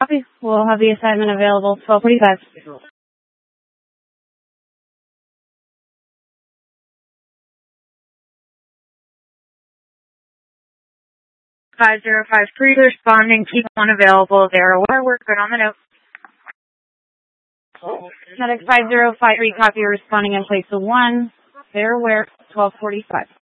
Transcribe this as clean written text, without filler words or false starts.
Copy. We'll have the assignment available 12:45. 5053 responding, keep one available. They're aware. We're good on the note. Medic 5053, copy, responding in place of 1. They're aware. 12:45.